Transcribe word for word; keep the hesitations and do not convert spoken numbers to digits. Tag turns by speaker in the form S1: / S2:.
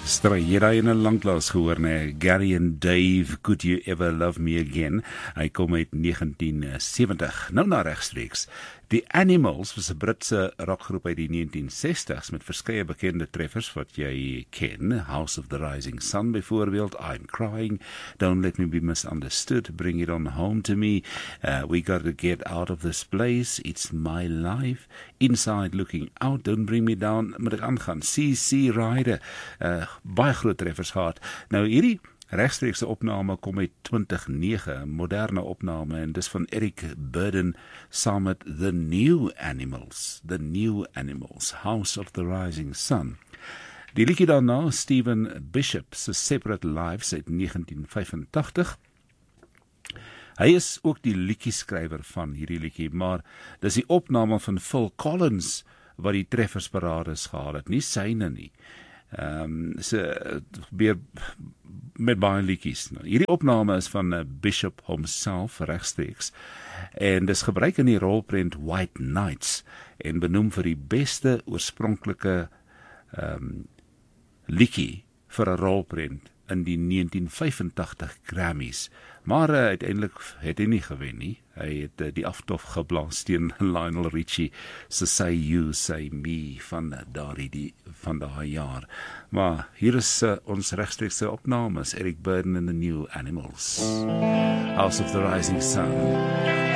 S1: Stry, jy het daai in 'n lanklaas gehoor, nee, Gary and Dave, Could You Ever Love Me Again? Hy kom uit negentien sewentig. Nou na regstreeks. The Animals was 'n Britse rockgroep uit die negentien sestig's met verskeie bekende treffers wat jy ken. House of the Rising Sun byvoorbeeld, I'm Crying, Don't Let Me Be Misunderstood, Bring It On Home to Me, uh, We Gotta Get Out of This Place, It's My Life, Inside Looking Out, Don't Bring Me Down, moet ek aangaan, C C Rider, uh, baie groot treffers gehad. Nou hierdie regstreekse opname kom uit twintig nege, 'n moderne opname, en dis van Eric Burdon saam met The New Animals, The New Animals, House of the Rising Sun. Die liedjie daarna, Stephen Bishop se Separate Lives uit negentien vyfentagtig. Hy is ook die liedjieskrywer van hierdie liedjie, maar dis die opname van Phil Collins wat die treffersparades gehad het, nie syne nie. Ehm um, se weer met baie liedjies. Nou, hierdie opname is van uh, Bishop homself regstreeks en dis gebruik in die rolprent White Knights en benoem vir die beste oorspronklike ehm um, liedjie vir 'n rolprent in die negentien vyfentagtig Grammys. Maar uh, uiteindelik het hy nie gewen nie. Hy het uh, die aftof geblaas teen Lionel Richie se Say You, Say Me van daardie die van daai jaar. Maar hier is uh, ons regstreekse opnames, Eric Burdon and the New Animals, House of the Rising Sun.